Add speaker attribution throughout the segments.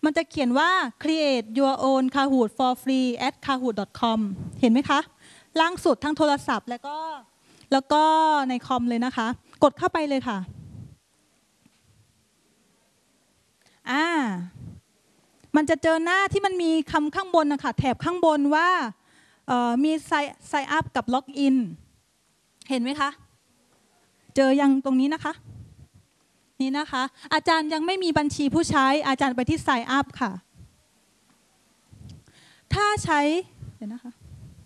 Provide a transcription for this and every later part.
Speaker 1: มันจะเขียนว่า create your own Kahoot for free at kahoot.com เห็นไหมคะล่างสุดทั้งโทรศัพท์แล้วก็ในคอมเลยนะคะกดเข้าไปเลยค่ะมันจะเจอหน้าที่มันมีคำข้างบนนะคะแถบข้างบนว่ามี sign up กับ log in เห็นไหมคะเจอยังตรงนี้นะคะนี่นะคะอาจารย์ยังไม่มีบัญชีผู้ใช้อาจารย์ไปที่ sign up ค่ะถ้าใช้เดี๋ยวนะคะ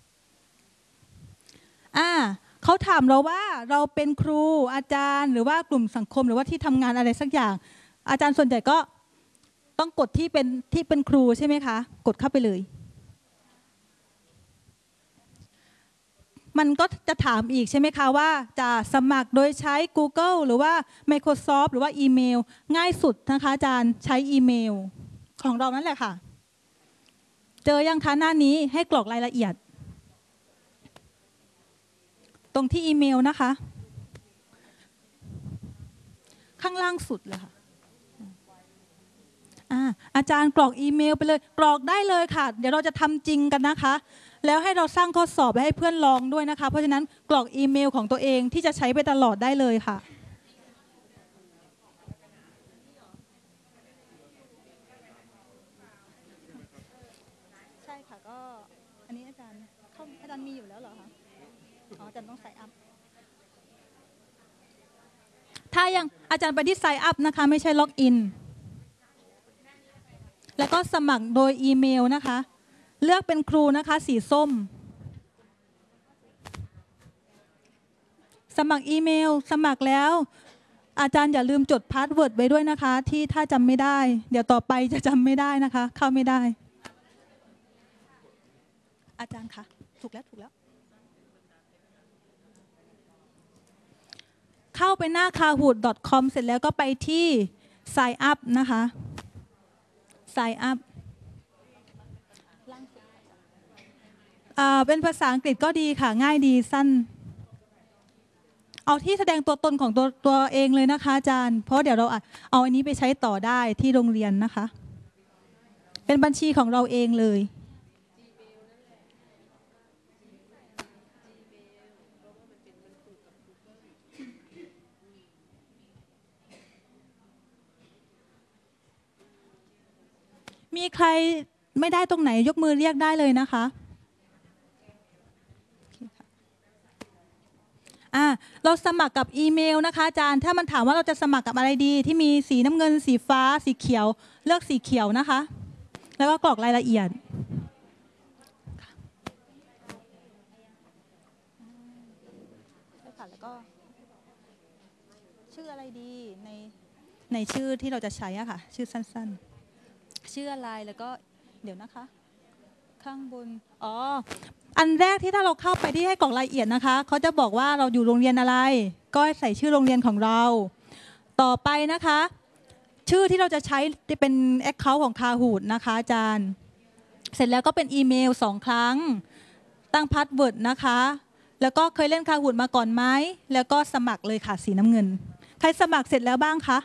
Speaker 1: เขาถามเราว่าเราเป็นครูอาจารย์หรือว่ากลุ่มสังคมหรือว่าที่ทำงานอะไรสักอย่างอาจารย์ส่วนใหญ่ก็ต้องกดที่เป็นครูใช่ไหมคะกดเข้าไปเลยมันก็จะถามอีกใช่ไหมคะว่าจะสมัครโดยใช้ Google หรือว่า Microsoft หรือว่าอีเมลง่ายสุดนะคะอาจารย์ใช้อีเมลของเรานั่นแหละค่ะเจอยังคะหน้านี้ให้กรอกรายละเอียดตรงที่อีเมลนะคะข้างล่างสุดเลยค่ะอาจารย์กรอกอีเมลไปเลยกรอกได้เลยค่ะเดี๋ยวเราจะทำจริงกันนะคะแล้วให้เราสร้างข้อสอบไปให้เพื่อนลองด้วยนะคะเพราะฉะนั้นกรอกอีเมลของตัวเองที่จะใช้ไปตลอดได้เลยค่ะใช่ค่ะก็อันนี้อาจารย์มีอยู่แล้วเหรอคะอาจารย์ต้องใส่อัพถ้ายังอาจารย์ไปที่ไซน์อัพนะคะไม่ใช่ล็อกอินแล้วก็สมัครโดยอีเมลนะคะเลือกเป็นครูนะคะสีส้มสมัครอีเมลสมัครแล้วอาจารย์อย่าลืมจดพาสเวิร์ดไว้ด้วยนะคะที่ถ้าจำไม่ได้เดี๋ยวต่อไปจะจำไม่ได้นะคะเข้าไม่ได้อาจารย์คะถูกแล้วเข้าไปหน้า kahoot.com เสร็จแล้วก็ไปที่ sign up นะคะ sign up เป็นภาษาอังกฤษก็ดีค่ะง่ายดีสั้นเอาที่แสดงตัวตนของตัวเองเลยนะคะอาจารย์เพราะเดี๋ยวเราเอาอันนี้ไปใช้ต่อได้ที่โรงเรียนนะคะเป็นบัญชีของเราเองเลยมีใครไม่ได้ตรงไหนยกมือเรียกได้เลยนะคะเราสมัครกับอีเมลนะคะอาจารย์ถ้ามันถามว่าเราจะสมัครกับอะไรดีที่มีสีน้ำเงินสีฟ้าสีเขียวเลือกสีเขียวนะคะแล้วก็กรอกรายละเอียดแล้วก็ชื่ออะไรดีในชื่อที่เราจะใช้อะค่ะชื่อสั้นๆชื่ออะไรแล้วก็เดี๋ยวนะคะข้างบนอันแรกที่ถ้าเราเข้าไปที่ให้กรอกรายละเอียดนะคะเขาจะบอกว่าเราอยู่โรงเรียนอะไรก็ใส่ชื่อโรงเรียนของเราต่อไปนะคะชื่อที่เราจะใช้เป็น Account ของ Kahoot นะคะอาจารย์เสร็จแล้วก็เป็นอีเมล2 ครั้งตั้งพาสเวิร์ดนะคะแล้วก็เคยเล่น Kahoot มาก่อนไหมแล้วก็สมัครเลยค่ะสีน้ำเงินใครสมัครเสร็จแล้วบ้างคะ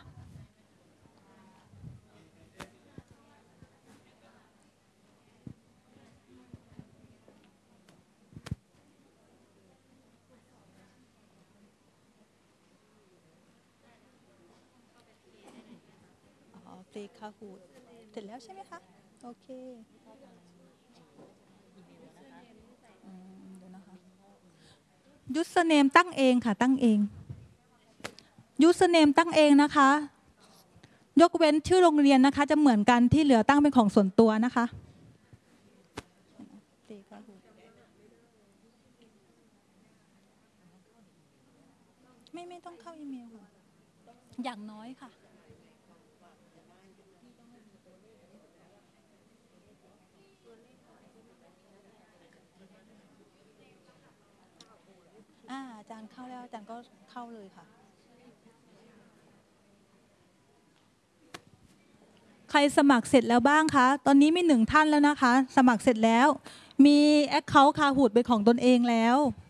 Speaker 1: ฟรี Kahoot เสร็จแล้วใช่ไหมคะโอเคเดี๋ยวนะคะ username ตั้งเองค่ะตั้งเอง username ตั้งเองนะคะยกเว้นชื่อโรงเรียนนะคะจะเหมือนกันที่เหลือตั้งเป็นของส่วนตัวนะคะไม่ต้องเข้าอีเมลค่ะอย่างน้อยค่ะอาจารย์เข้าแล้วอาจารย์ก็เข้าเลยค่ะใครสมัครเสร็จแล้วบ้างคะตอนนี้มี1 ท่านแล้วนะคะสมัครเสร็จแล้วมี Account Kahoot เป็นของตนเองแล้ว